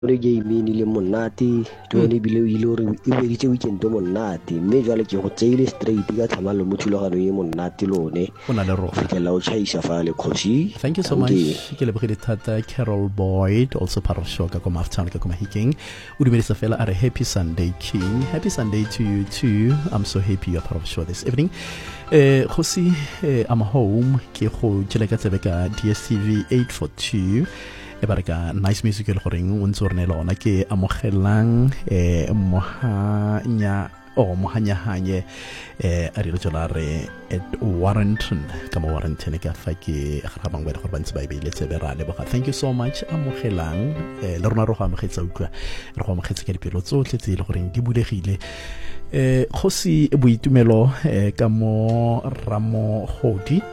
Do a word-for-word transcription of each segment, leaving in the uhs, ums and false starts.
re game ni le monate tone bile ile hore e weditse weekend to monate mme jwale ke go tseile straight ka tlhamalo mo thulagano ye monate lone ona le ro fitela o chaisa fa le khosi. Thank you so much ke le bogile thata Carol Boyd, also part of Shoka ko Maftown ka ko Mahiking o dumedisa fela are happy Sunday King. Happy Sunday to you too. I'm so happy you're part of show this evening. eh khosi eh, I'm home ke go tshela ka tsebe ka D S T V eight forty-two e bareka nice music le goreng o ntse re ne lona ke amogelang eh mohanya o mohanya hanye eh a re tsola re at Warrenton ka mo Warrenton ka fa ke ga bang ba gore ba ntse ba ile tsebe ra le boga. Thank you so much amogelang eh le rona ro go amogetsa utlwa re go amogetsa ke dipelo tsotlhe tse le goreng di bulegile eh khosi boitumelo eh ka mo ramo godi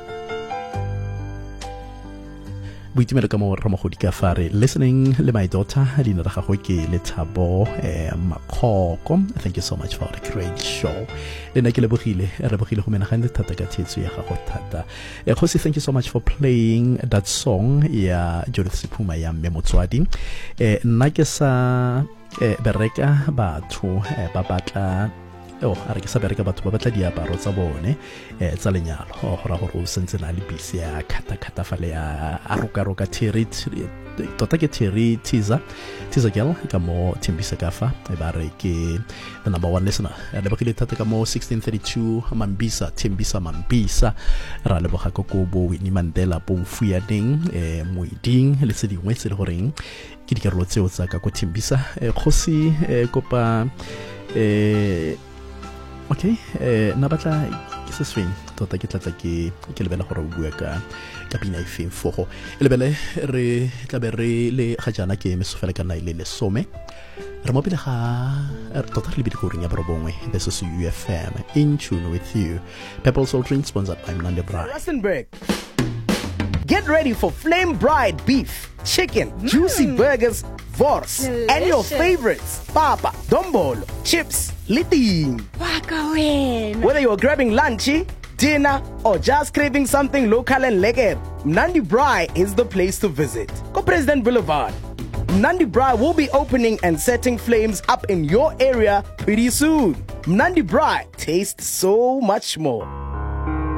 boitumelo ka mo ramogodi ka fare listening le my daughter leina ra gagwe ke Lethabo eh Makoko. Thank you so much for the great show. Le nna ke lebogile re bogile go menagane thata ka thetso ya gago thata. eh khosi, thank you so much for playing that song ya Judith Siphuma ya Mme Motswadi. eh nna ke sa eh bereka batho eh ba batla oh a re ke sa bereka batho ba batla diaparo tsa bone eh tsa lenyalo go ra gore o sentse na le bisi ya khata khata fale ya a roka roka theri tota ke theri tiza tiza girl ka mo Thembisa ka fa e ba re ke the number one listener le bakile thata ka mo sixteen thirty-two Mambisa Thembisa Mambisa ra le boga go bo Winnie Mandela bo mfuya ding eh moeding le se dingwe se le goreng ke dikarolo tseo tsa ka go Thembisa eh khosi eh kopa eh okay eh na batla ke se swing tota ke tlatla ke ke lebela gore o bua ka ka pina ife fogo e lebele re tla be re le ga jana ke mesofela ka na ile le some re mo pele ga tota re le bidiko ring ya borobongwe. This is U F M in tune with you. Pepper Soul Drink sponsored by Mnandi Braai. Rustenburg. Get ready for Flame Bride beef, chicken, mm. juicy burgers, wors, delicious. And your favorites, papa, dombolo, chips, liting. Wakawen. Whether you're grabbing lunchy, dinner, or just craving something local and lekker, Mnandi Braai is the place to visit. Go President Boulevard. Mnandi Braai will be opening and setting flames up in your area pretty soon. Mnandi Braai tastes so much more.